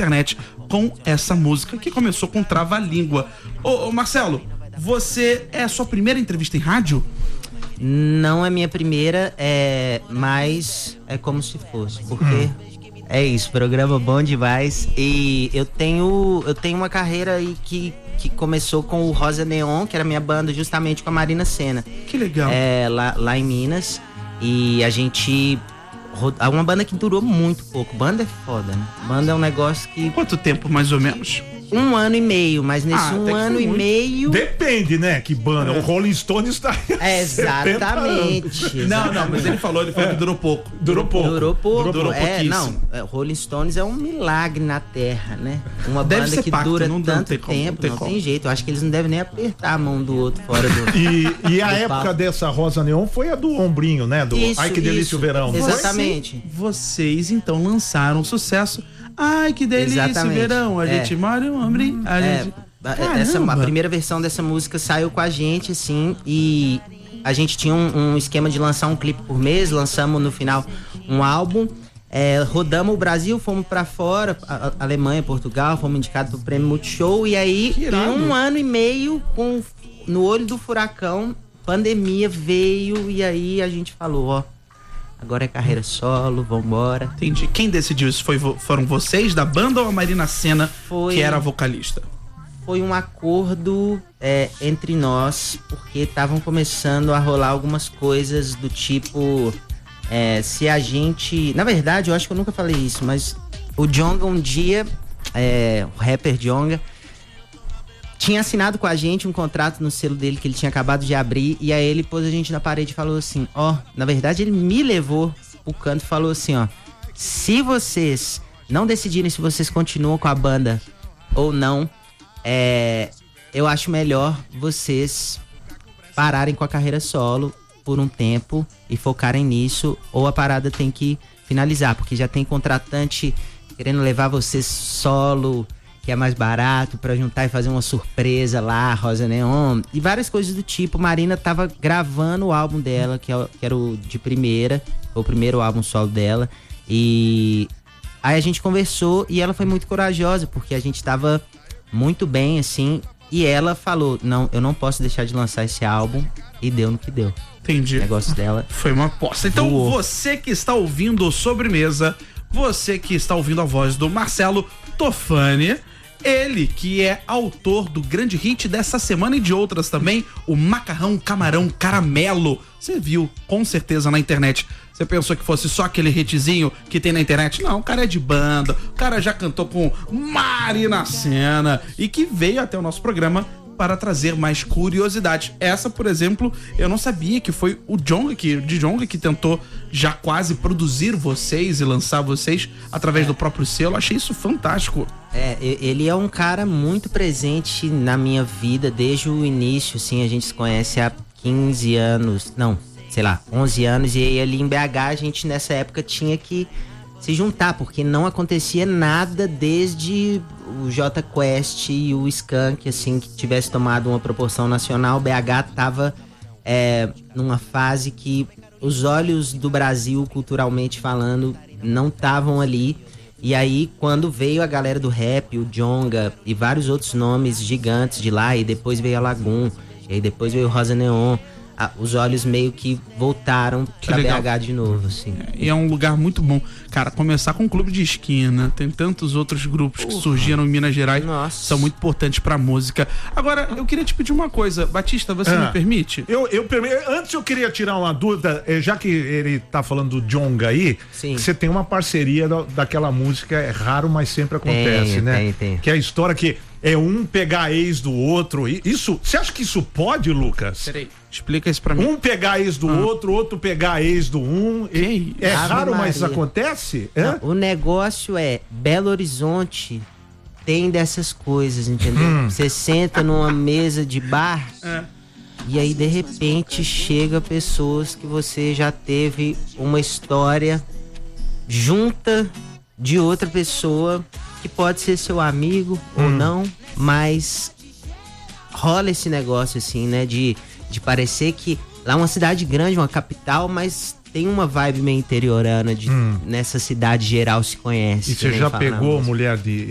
internet com essa música, que começou com Trava-Língua. Ô Marcelo, você é a sua primeira entrevista em rádio? Não é minha primeira, mas é como se fosse, porque é isso, programa bom demais. E eu tenho uma carreira aí que começou com o Rosa Neon, que era minha banda justamente com a Marina Sena. Que legal. Lá em Minas. E a gente... Uma banda que durou muito pouco. Banda é foda, né? Banda é um negócio que... Quanto tempo, mais ou menos? 1 ano e meio, mas nesse 1 ano e meio... Depende, né? Que banda. O Rolling Stones tá... Exatamente. Não, mas ele falou que durou pouco. Durou pouquíssimo. Não, Rolling Stones é um milagre na Terra, né? Uma banda que dura tanto tempo, não tem jeito. Eu acho que eles não devem nem apertar a mão do outro fora do... E a época dessa Rosa Neon foi a do Ombrinho, né? Do Ai Que Delícia o Verão. Exatamente. Vocês, então, lançaram um sucesso. Ai, que delícia, exatamente. Verão. A gente mora em um ombrinho. A primeira versão dessa música saiu com a gente, assim, e a gente tinha um esquema de lançar um clipe por mês. Lançamos no final um álbum. Rodamos o Brasil, fomos pra fora, Alemanha, Portugal, fomos indicados pro Prêmio Multishow. E aí, em 1 ano e meio, no olho do furacão, pandemia veio. E aí a gente falou, agora é carreira solo, vambora. Entendi. Quem decidiu isso? Foram vocês da banda ou a Marina Sena, que era a vocalista? Foi um acordo entre nós, porque estavam começando a rolar algumas coisas do tipo... se a gente... Na verdade, eu acho que eu nunca falei isso, mas o Djonga um dia, o rapper Djonga, tinha assinado com a gente um contrato no selo dele que ele tinha acabado de abrir, e aí ele pôs a gente na parede e falou assim, na verdade ele me levou pro canto e falou assim, se vocês não decidirem se vocês continuam com a banda ou não, eu acho melhor vocês pararem com a carreira solo por um tempo e focarem nisso, ou a parada tem que finalizar, porque já tem contratante querendo levar vocês solo, que é mais barato, pra juntar e fazer uma surpresa lá, Rosa Neon, e várias coisas do tipo. Marina tava gravando o álbum dela, que era o de primeira, o primeiro álbum solo dela, e aí a gente conversou e ela foi muito corajosa, porque a gente tava muito bem, assim, e ela falou, não, eu não posso deixar de lançar esse álbum, e deu no que deu. Entendi. O negócio dela foi uma aposta. Então, você que está ouvindo o Sobremesa, você que está ouvindo a voz do Marcelo Tofani, ele que é autor do grande hit dessa semana e de outras também, o Macarrão Camarão Caramelo. Você viu, com certeza, na internet. Você pensou que fosse só aquele hitzinho que tem na internet? Não, o cara é de banda, o cara já cantou com Marina Sena e que veio até o nosso programa para trazer mais curiosidades. Essa, por exemplo, eu não sabia que foi o Djonga que tentou já quase produzir vocês e lançar vocês através do próprio selo. Achei isso fantástico. Ele é um cara muito presente na minha vida desde o início, assim, a gente se conhece há 15 anos, não, sei lá, 11 anos, e aí ali em BH a gente nessa época tinha que se juntar, porque não acontecia nada desde o Jota Quest e o Skank, assim, que tivesse tomado uma proporção nacional. BH tava numa fase que os olhos do Brasil, culturalmente falando, não estavam ali. E aí, quando veio a galera do rap, o Djonga e vários outros nomes gigantes de lá, e depois veio a Lagoon, e aí depois veio o Rosa Neon, os olhos meio que voltaram pra BH de novo, assim. E é um lugar muito bom. Cara, começar com o Clube de Esquina, tem tantos outros grupos que surgiram em Minas Gerais, são muito importantes pra música. Agora, eu queria te pedir uma coisa, Batista, você me permite? Antes eu queria tirar uma dúvida, já que ele tá falando do Djonga aí, você tem uma parceria daquela música, é raro, mas sempre acontece, né? Tem. Que é a história que é um pegar a ex do outro. Isso, você acha que isso pode, Lucas? Peraí, explica isso pra mim. Um pegar a ex do outro pegar a ex do um. É raro, mas acontece? Não, o negócio é Belo Horizonte tem dessas coisas, entendeu? Você senta numa mesa de bar e aí de repente chega pessoas que você já teve uma história junta de outra pessoa que pode ser seu amigo ou não, mas rola esse negócio assim, né, de parecer que lá é uma cidade grande, uma capital, mas tem uma vibe meio interiorana, nessa cidade geral se conhece. E você já pegou mulher de